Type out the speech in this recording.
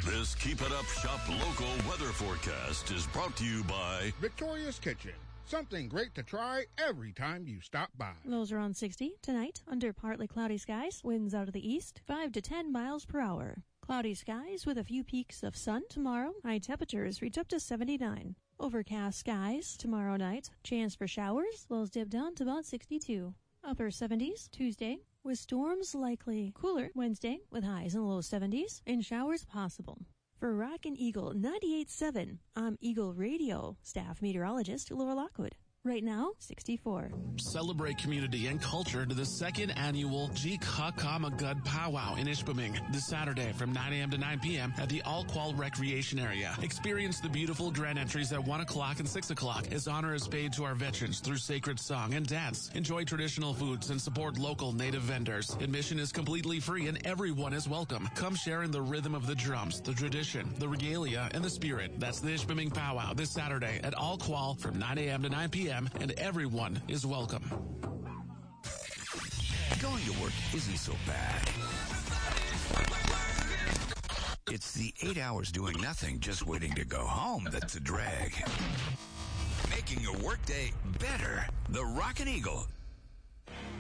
This Keep It Up Shop local weather forecast is brought to you by Victoria's Kitchen. Something great to try every time you stop by. Lows around 60 tonight, under partly cloudy skies, winds out of the east, 5 to 10 miles per hour. Cloudy skies with a few peaks of sun tomorrow. High temperatures reach up to 79. Overcast skies tomorrow night. Chance for showers. Lows dip down to about 62. Upper 70s Tuesday, with storms likely. Cooler Wednesday, with highs in the low 70s and showers possible. For Rockin' Eagle 98.7, I'm Eagle Radio staff meteorologist Laura Lockwood. Right now, 64. Celebrate community and culture to the second annual Jikhakamagud Powwow in Ishpeming this Saturday from 9 a.m. to 9 p.m. at the Alqual Recreation Area. Experience the beautiful grand entries at 1 o'clock and 6 o'clock as honor is paid to our veterans through sacred song and dance. Enjoy traditional foods and support local native vendors. Admission is completely free and everyone is welcome. Come share in the rhythm of the drums, the tradition, the regalia, and the spirit. That's the Ishpeming Powwow this Saturday at Alqual from 9 a.m. to 9 p.m. and everyone is welcome. Going to work isn't so bad. It's the 8 hours doing nothing, just waiting to go home that's a drag. Making your workday better. The Rockin' Eagle